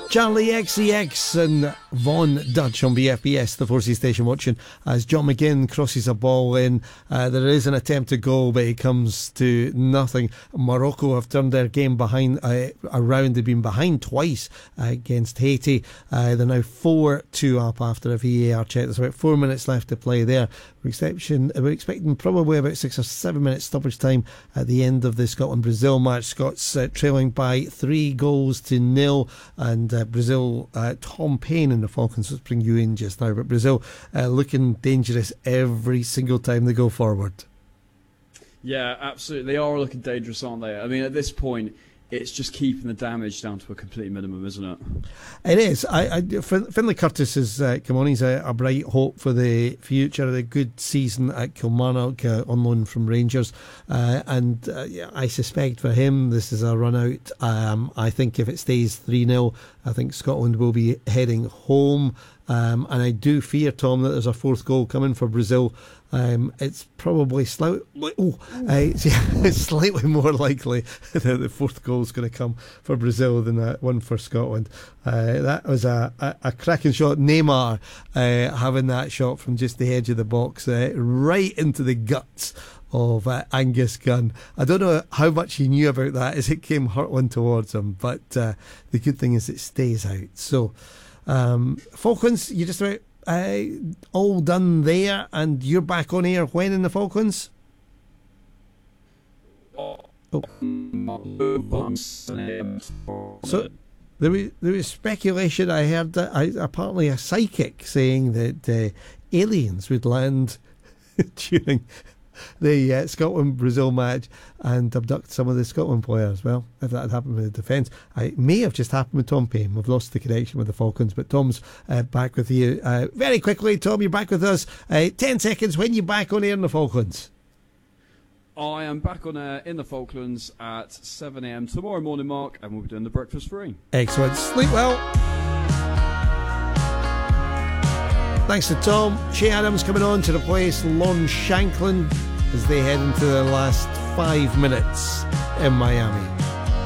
Charlie XCX and Von Dutch on BFBS, the 4C station, watching as John McGinn crosses a ball in. There is an attempt to goal, but it comes to nothing. Morocco have turned their game behind around. They've been behind twice against Haiti. They're now 4-2 up after a VAR check. There's about 4 minutes left to play there. We're expecting probably about 6 or 7 minutes stoppage time at the end of the Scotland-Brazil match. Scots trailing by 3-0, and Brazil, Tom Payne in the Falcons, let's bring you in just now, but Brazil looking dangerous every single time they go forward. Yeah, absolutely. They are looking dangerous, aren't they? I mean, at this point, it's just keeping the damage down to a complete minimum, isn't it? It is. Finlay Curtis has come on. He's a bright hope for the future. A good season at Kilmarnock, on loan from Rangers. I suspect for him, this is a run out. I think if it stays 3-0, I think Scotland will be heading home. And I do fear, Tom, that there's a fourth goal coming for Brazil. It's probably slightly more likely that the fourth goal is going to come for Brazil than that one for Scotland. That was a cracking shot. Neymar having that shot from just the edge of the box, right into the guts of Angus Gunn. I don't know how much he knew about that as it came hurtling towards him, but the good thing is it stays out. So Falcons, you're just about all done there, and you're back on air when in the Falcons? Oh. So there was speculation. I heard that apparently a psychic saying that aliens would land during the Scotland-Brazil match and abduct some of the Scotland players. Well, if that had happened with the defence, it may have just happened with Tom Payne. We've lost the connection with the Falcons, but Tom's back with you. Very quickly, Tom, you're back with us. 10 seconds, when you're back on air in the Falklands? I am back on air in the Falklands at 7 a.m. tomorrow morning, Mark, and we'll be doing the breakfast free. Excellent. Sleep well. Thanks to Tom. Shea Adams coming on to replace Lon Shanklin as they head into the last 5 minutes in Miami.